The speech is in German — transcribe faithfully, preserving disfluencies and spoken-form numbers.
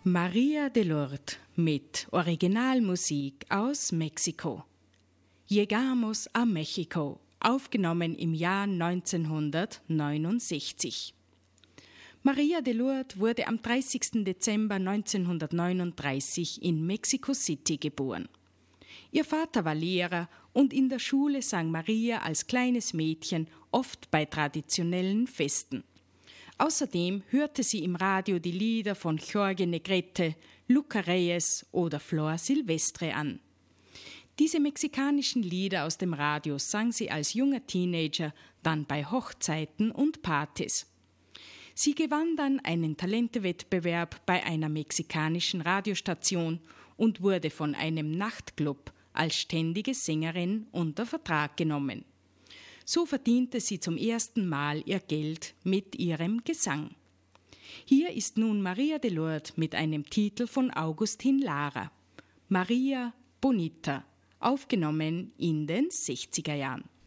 Maria de Lourdes mit Originalmusik aus Mexiko. Llegamos a México, aufgenommen im Jahr neunzehnhundertneunundsechzig. Maria de Lourdes wurde am dreißigsten Dezember neunzehnhundertneununddreißig in Mexico City geboren. Ihr Vater war Lehrer und in der Schule sang Maria als kleines Mädchen oft bei traditionellen Festen. Außerdem hörte sie im Radio die Lieder von Jorge Negrete, Luca Reyes oder Flor Silvestre an. Diese mexikanischen Lieder aus dem Radio sang sie als junger Teenager dann bei Hochzeiten und Partys. Sie gewann dann einen Talentewettbewerb bei einer mexikanischen Radiostation und wurde von einem Nachtclub als ständige Sängerin unter Vertrag genommen. So verdiente sie zum ersten Mal ihr Geld mit ihrem Gesang. Hier ist nun Maria de Lourdes mit einem Titel von Agustín Lara, Maria Bonita, aufgenommen in den sechziger Jahren.